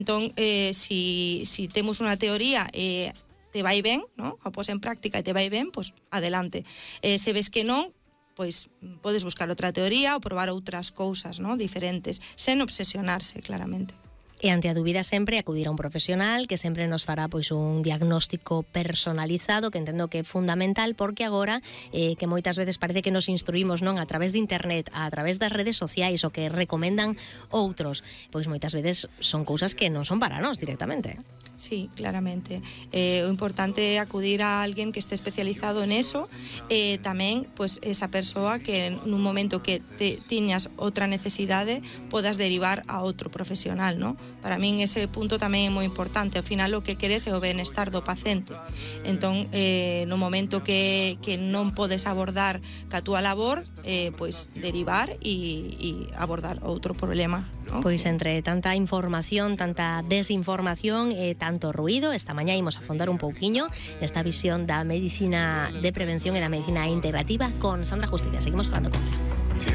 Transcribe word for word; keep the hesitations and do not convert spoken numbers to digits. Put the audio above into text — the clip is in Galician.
Entón, eh, si, si temos unha teoría e eh, te vai ben, ¿no? A pos en práctica e te vai ben, pois adelante. Eh, se ves que non, pois podes buscar outra teoría ou probar outras cousas, ¿no? Diferentes, sen obsesionarse, claramente. E ante a dúbida sempre acudir a un profesional que sempre nos fará pois un diagnóstico personalizado, que entendo que é fundamental, porque agora eh, que moitas veces parece que nos instruímos non a través de internet, a través das redes sociais o que recomendan outros, pois moitas veces son cousas que non son para nós directamente. Sí, claramente. Eh, o importante é acudir a alguén que este especializado en eso, e eh, tamén pois, esa persoa que nun momento que te tiñas outra necesidade podas derivar a outro profesional, ¿no? Para min ese punto tamén é moi importante. Ao final o que queres é o benestar do paciente. Entón, eh, no momento que, que non podes abordar ca túa labor, eh, pois derivar e, e abordar outro problema, ¿no? Pois entre tanta información, tanta desinformación e tanto ruido, esta mañá imos a fondar un pouquiño esta visión da medicina de prevención e da medicina integrativa con Sandra Justicia. Seguimos falando con ela.